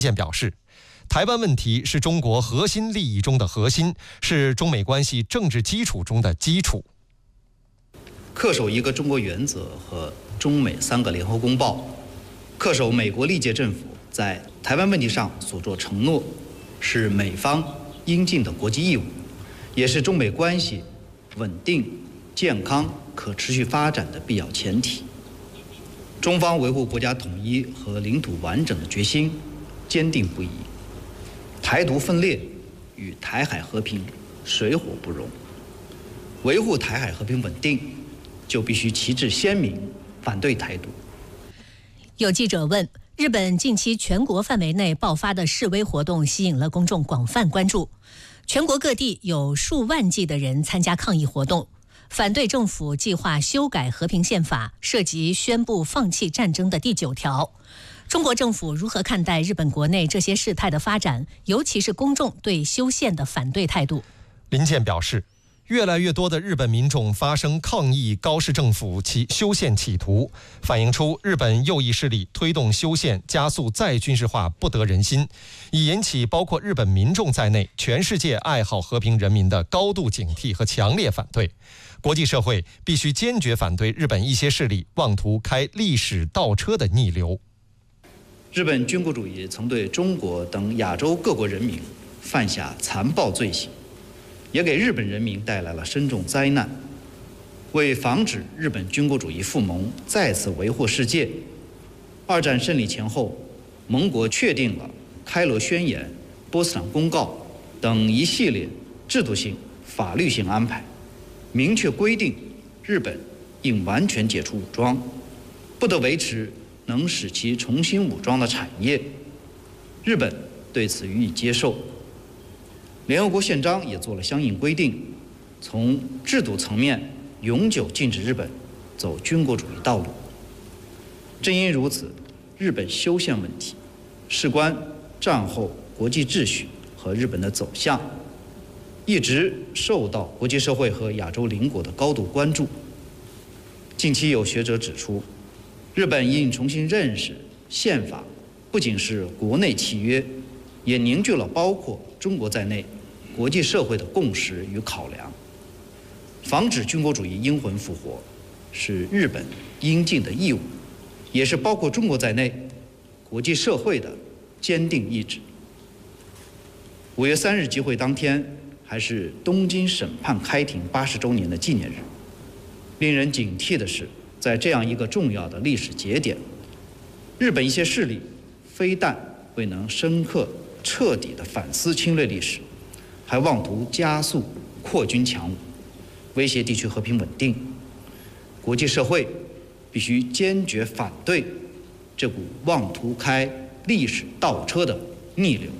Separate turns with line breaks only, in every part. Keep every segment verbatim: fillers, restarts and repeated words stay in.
健表示，台湾问题是中国核心利益中的核心，是中美关系政治基础中的基础。
恪守一个中国原则和中美三个联合公报，恪守美国历届政府在台湾问题上所作承诺，是美方应尽的国际义务，也是中美关系稳定、健康、可持续发展的必要前提。中方维护国家统一和领土完整的决心坚定不移，台独分裂与台海和平水火不容，维护台海和平稳定就必须旗帜鲜明，反对台独。
有记者问，日本近期全国范围内爆发的示威活动吸引了公众广泛关注，全国各地有数万计的人参加抗议活动，反对政府计划修改和平宪法，涉及宣布放弃战争的第九条。中国政府如何看待日本国内这些事态的发展，尤其是公众对修宪的反对态度？
林健表示，越来越多的日本民众发声抗议高市政府其修宪企图，反映出日本右翼势力推动修宪加速再军事化不得人心，已引起包括日本民众在内全世界爱好和平人民的高度警惕和强烈反对。国际社会必须坚决反对日本一些势力妄图开历史倒车的逆流。
日本军国主义曾对中国等亚洲各国人民犯下残暴罪行，也给日本人民带来了深重灾难。为防止日本军国主义复萌再次为祸世界，二战胜利前后，盟国确定了开罗宣言、波茨坦公告等一系列制度性、法律性安排，明确规定日本应完全解除武装，不得维持能使其重新武装的产业。日本对此予以接受。联合国宪章也做了相应规定，从制度层面永久禁止日本走军国主义道路。正因如此，日本修宪问题事关战后国际秩序和日本的走向，一直受到国际社会和亚洲邻国的高度关注。近期有学者指出，日本应重新认识宪法不仅是国内契约，也凝聚了包括中国在内国际社会的共识与考量。防止军国主义阴魂复活是日本应尽的义务，也是包括中国在内国际社会的坚定意志。五月三日集会当天，还是东京审判开庭八十周年的纪念日。令人警惕的是，在这样一个重要的历史节点，日本一些势力非但未能深刻彻底地反思侵略历史，还妄图加速扩军强武，威胁地区和平稳定。国际社会必须坚决反对这股妄图开历史倒车的逆流。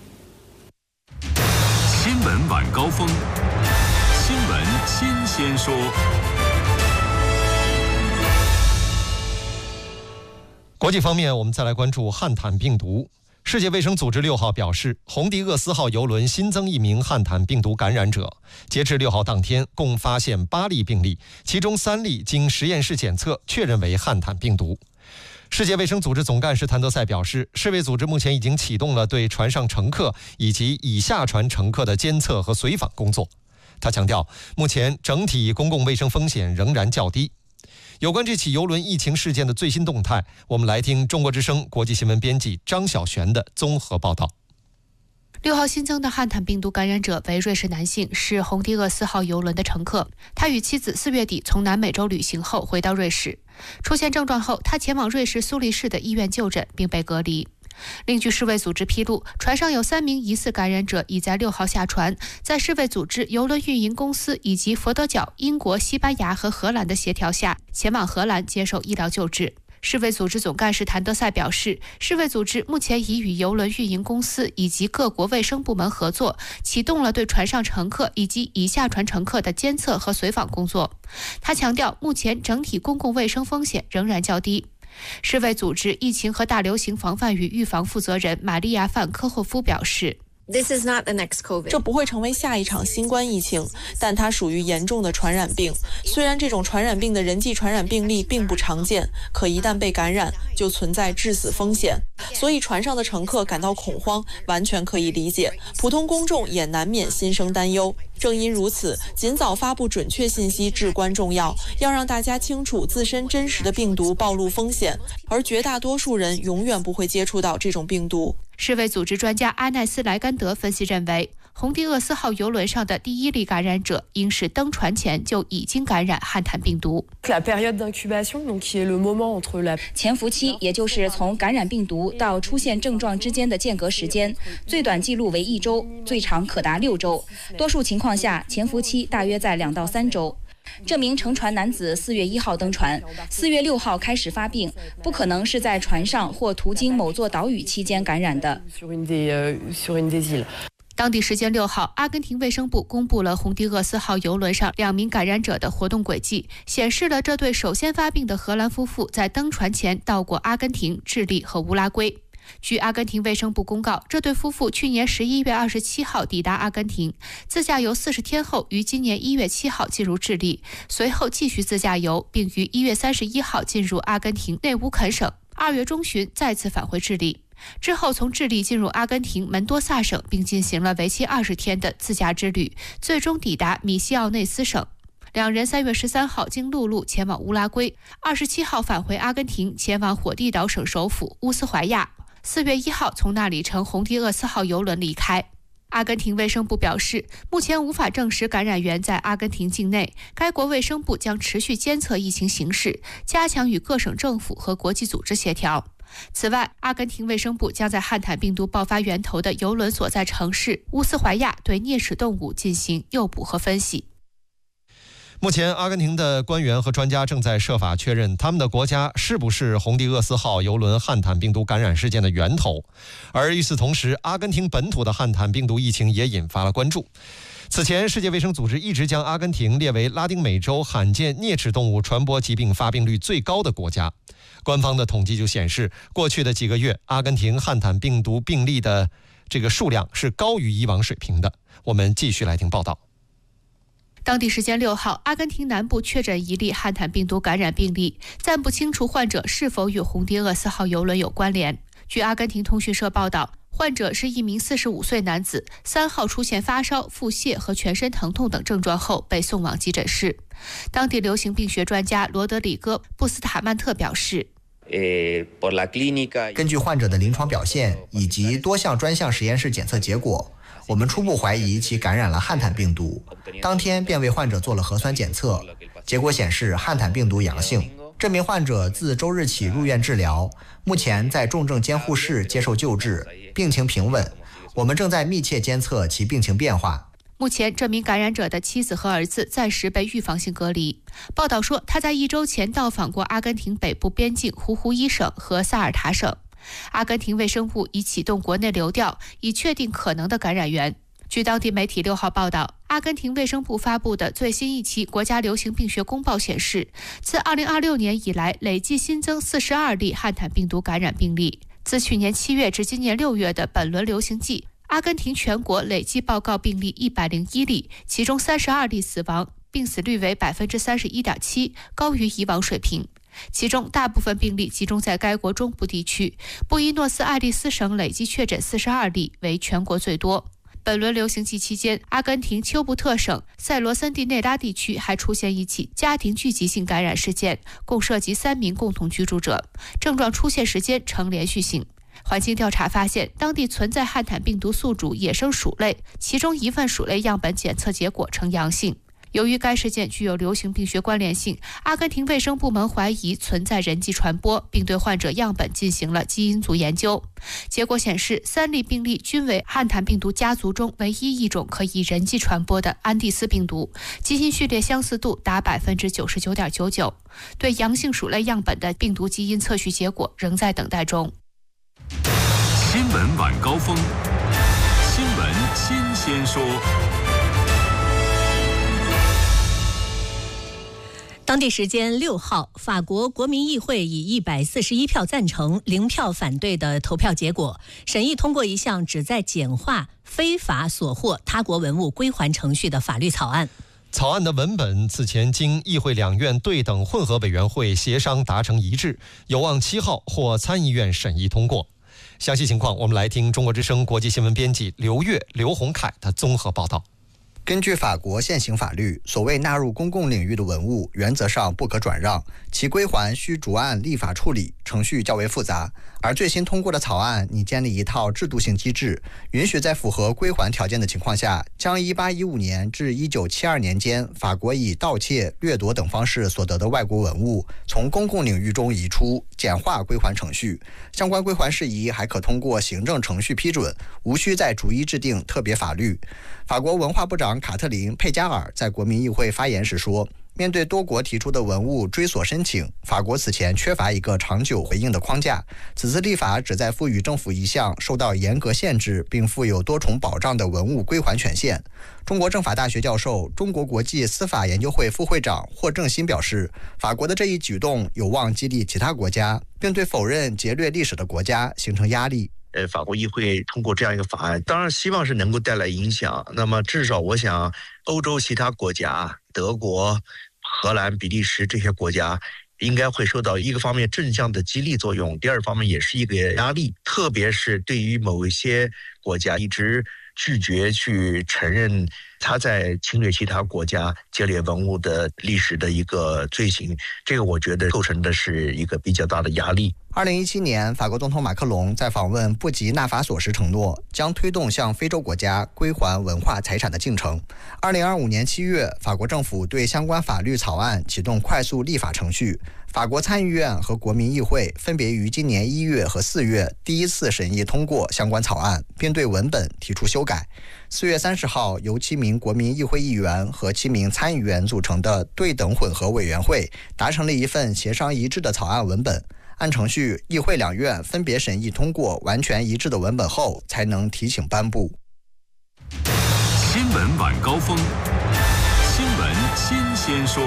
新闻晚高峰，新闻新鲜说。
国际方面，我们再来关注汉坦病毒。世界卫生组织六号表示，红迪厄斯号邮轮新增一名汉坦病毒感染者。截至六号当天，共发现八例病例，其中三例经实验室检测确认为汉坦病毒。世界卫生组织总干事谭德赛表示，世卫组织目前已经启动了对船上乘客以及已下船乘客的监测和随访工作。他强调，目前整体公共卫生风险仍然较低。有关这起邮轮疫情事件的最新动态，我们来听中国之声国际新闻编辑张晓璇的综合报道。
六号新增的汉坦病毒感染者为瑞士男性，是红迪厄斯号邮轮的乘客。他与妻子四月底从南美洲旅行后回到瑞士，出现症状后，他前往瑞士苏黎世的医院就诊，并被隔离。另据世卫组织披露，船上有三名疑似感染者已在六号下船，在世卫组织、邮轮运营公司以及佛得角、英国、西班牙和荷兰的协调下，前往荷兰接受医疗救治。世卫组织总干事谭德赛表示，世卫组织目前已与邮轮运营公司以及各国卫生部门合作，启动了对船上乘客以及已下船乘客的监测和随访工作。他强调，目前整体公共卫生风险仍然较低。世卫组织疫情和大流行防范与预防负责人玛利亚·范科霍夫表示，
这不会成为下一场新冠疫情，但它属于严重的传染病。虽然这种传染病的人际传染病例并不常见，可一旦被感染，就就存在致死风险，所以船上的乘客感到恐慌，完全可以理解。普通公众也难免心生担忧。正因如此，尽早发布准确信息至关重要，要让大家清楚自身真实的病毒暴露风险，而绝大多数人永远不会接触到这种病毒。
世卫组织专家阿奈斯莱甘德分析认为，红迪厄斯号邮轮上的第一例感染者应是登船前就已经感染汉坦病毒。
潜伏期，也就是从感染病毒到出现症状之间的间隔时间，最短记录为一周，最长可达六周。多数情况下，潜伏期大约在两到三周。这名乘船男子四月一号登船，四月六号开始发病，不可能是在船上或途经某座岛屿期间感染的。
当地时间六号，阿根廷卫生部公布了红迪厄斯号邮轮上两名感染者的活动轨迹，显示了这对首先发病的荷兰夫妇在登船前到过阿根廷、智利和乌拉圭。据阿根廷卫生部公告，这对夫妇去年十一月二十七号抵达阿根廷，自驾游四十天后，于今年一月七号进入智利，随后继续自驾游，并于一月三十一号进入阿根廷内乌肯省，二月中旬再次返回智利。之后从智利进入阿根廷门多萨省，并进行了为期二十天的自驾之旅，最终抵达米西奥内斯省。两人三月十三号经陆路前往乌拉圭，二十七号返回阿根廷，前往火地岛省首府乌斯怀亚。四月一号从那里乘红迪厄斯号邮轮离开。阿根廷卫生部表示，目前无法证实感染源在阿根廷境内，该国卫生部将持续监测疫情形势，加强与各省政府和国际组织协调。此外，阿根廷卫生部将在汉坦病毒爆发源头的邮轮所在城市乌斯怀亚对啮齿动物进行诱捕和分析。
目前，阿根廷的官员和专家正在设法确认他们的国家是不是红迪厄斯号邮轮汉坦病毒感染事件的源头。而与此同时，阿根廷本土的汉坦病毒疫情也引发了关注。此前，世界卫生组织一直将阿根廷列为拉丁美洲罕见啮齿动物传播疾病发病率最高的国家。官方的统计就显示，过去的几个月，阿根廷汉坦病毒病例的这个数量是高于以往水平的。我们继续来听报道。
当地时间六号，阿根廷南部确诊一例汉坦病毒感染病例，暂不清楚患者是否与红迪厄斯号邮轮有关联。据阿根廷通讯社报道，患者是一名四十五岁男子，三号出现发烧、腹泻和全身疼痛等症状后被送往急诊室。当地流行病学专家罗德里戈·布斯塔曼特表示，
根据患者的临床表现以及多项专项实验室检测结果，我们初步怀疑其感染了汉坦病毒，当天便为患者做了核酸检测，结果显示汉坦病毒阳性。这名患者自周日起入院治疗，目前在重症监护室接受救治，病情平稳。我们正在密切监测其病情变化。
目前，这名感染者的妻子和儿子暂时被预防性隔离。报道说，他在一周前到访过阿根廷北部边境胡胡伊省和萨尔塔省。阿根廷卫生部已启动国内流调，以确定可能的感染源。据当地媒体六号报道，阿根廷卫生部发布的最新一期国家流行病学公报显示，自二零二六年以来，累计新增四十二例汉坦病毒感染病例。自去年七月至今年六月的本轮流行季，阿根廷全国累计报告病例一百零一例，其中三十二例死亡，病死率为百分之三十一点七，高于以往水平。其中大部分病例集中在该国中部地区，布宜诺斯艾利斯省累计确诊四十二例，为全国最多。本轮流行季期间，阿根廷丘布特省塞罗森蒂内拉地区还出现一起家庭聚集性感染事件，共涉及三名共同居住者，症状出现时间呈连续性。环境调查发现，当地存在汉坦病毒宿主野生鼠类，其中一份鼠类样本检测结果呈阳性。由于该事件具有流行病学关联性，阿根廷卫生部门怀疑存在人际传播，并对患者样本进行了基因组研究。结果显示，三例病例均为汉坦病毒家族中唯一一种可以人际传播的安第斯病毒，基因序列相似度达百分之九十九点九九。对阳性鼠类样本的病毒基因测序结果仍在等待中。
新闻晚高峰，新闻新鲜说。
当地时间六号，法国国民议会以一百四十一票赞成、零票反对的投票结果，审议通过一项旨在简化非法所获他国文物归还程序的法律草案。
草案的文本此前经议会两院对等混合委员会协商达成一致，有望七号获参议院审议通过。详细情况，我们来听中国之声国际新闻编辑刘越、刘洪凯的综合报道。
根据法国现行法律，所谓纳入公共领域的文物原则上不可转让，其归还需逐案立法处理，程序较为复杂。而最新通过的草案拟建立一套制度性机制，允许在符合归还条件的情况下，将一八一五年至一九七二年间法国以盗窃、掠夺等方式所得的外国文物从公共领域中移出，简化归还程序。相关归还事宜还可通过行政程序批准，无需再逐一制定特别法律。法国文化部长卡特琳·佩加尔在国民议会发言时说，面对多国提出的文物追索申请，法国此前缺乏一个长久回应的框架。此次立法旨在赋予政府一项受到严格限制并负有多重保障的文物归还权限。中国政法大学教授、中国国际司法研究会副会长霍正新表示，法国的这一举动有望激励其他国家，并对否认劫掠历史的国家形成压力。
呃，法国议会通过这样一个法案，当然希望是能够带来影响。那么至少我想，欧洲其他国家，德国、荷兰、比利时这些国家，应该会受到一个方面正向的激励作用，第二方面也是一个压力。特别是对于某一些国家一直拒绝去承认他在侵略其他国家劫掠文物的历史的一个罪行，这个我觉得构成的是一个比较大的压力。
二零一七年，法国总统马克龙在访问布吉纳法索时承诺，将推动向非洲国家归还文化财产的进程。二零二五年七月，法国政府对相关法律草案启动快速立法程序。法国参议院和国民议会分别于今年一月和四月第一次审议通过相关草案，并对文本提出修改。四月三十号，由七名国民议会议员和七名参议员组成的对等混合委员会达成了一份协商一致的草案文本。按程序，议会两院分别审议通过完全一致的文本后，才能提请颁布。
新闻晚高峰，新闻新鲜说。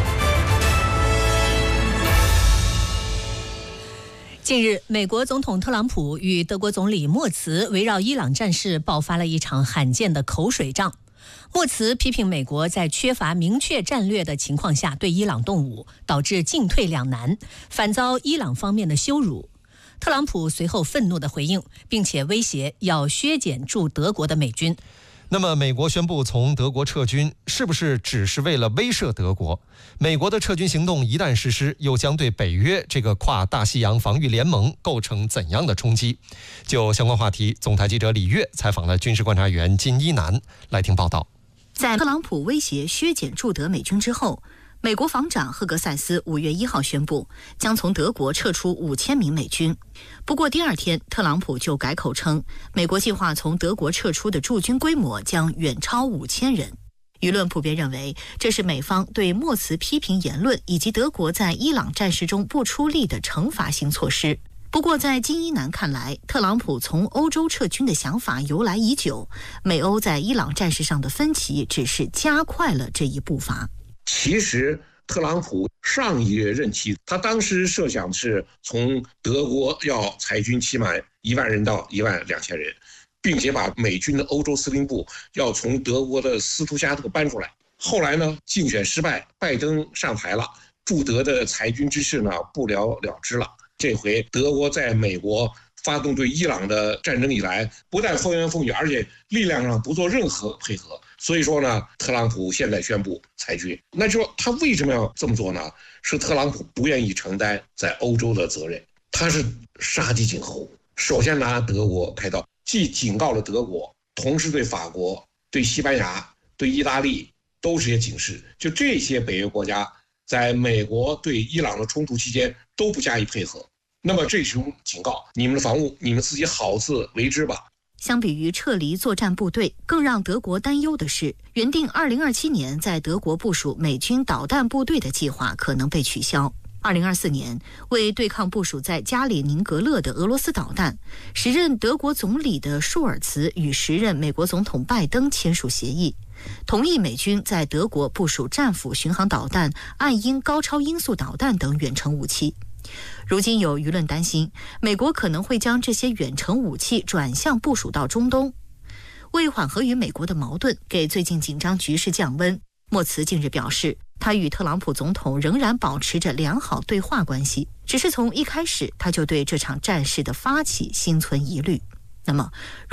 近日，美国总统特朗普与德国总理默茨围绕伊朗战事爆发了一场罕见的口水仗。默茨批评美国在缺乏明确战略的情况下对伊朗动武，导致进退两难，反遭伊朗方面的羞辱。特朗普随后愤怒地回应，并且威胁要削减驻德国的美军。
那么，美国宣布从德国撤军，是不是只是为了威慑德国？美国的撤军行动一旦实施，又将对北约这个跨大西洋防御联盟构成怎样的冲击？就相关话题，总台记者李月采访了军事观察员金一南，来听报道。
在特朗普威胁削减驻德美军之后，美国防长赫格塞斯五月一号宣布将从德国撤出五千名美军。不过第二天，特朗普就改口称，美国计划从德国撤出的驻军规模将远超五千人。舆论普遍认为，这是美方对默茨批评言论以及德国在伊朗战事中不出力的惩罚性措施。不过在金一南看来，特朗普从欧洲撤军的想法由来已久，美欧在伊朗战事上的分歧只是加快了这一步伐。
其实特朗普上一任期，他当时设想是从德国要裁军期满一万人到一万两千人，并且把美军的欧洲司令部要从德国的斯图加特搬出来。后来呢，竞选失败，拜登上台了，驻德的裁军之事呢不了了之了。这回德国在美国发动对伊朗的战争以来，不但风言风语，而且力量上不做任何配合。所以说呢，特朗普现在宣布裁军，那就说他为什么要这么做呢？是特朗普不愿意承担在欧洲的责任，他是杀鸡儆猴，首先拿德国开刀，既警告了德国，同时对法国、对西班牙、对意大利都是些警示，就这些北约国家在美国对伊朗的冲突期间都不加以配合，那么这种警告，你们的防务你们自己好自为之吧。
相比于撤离作战部队，更让德国担忧的是，原定二零二七年在德国部署美军导弹部队的计划可能被取消。二零二四年，为对抗部署在加里宁格勒的俄罗斯导弹，时任德国总理的舒尔茨与时任美国总统拜登签署协议，同意美军在德国部署战斧巡航导弹、暗鹰高超音速导弹等远程武器。如今有舆论担心，美国可能会将这些远程武器转向部署到中东。为缓和与美国的矛盾，给最近紧张局势降温， 莫茨近日表示，他与特朗普总统仍然保持着良好对话关系，只是从一开始他就对这场战事的发起心存疑虑。那么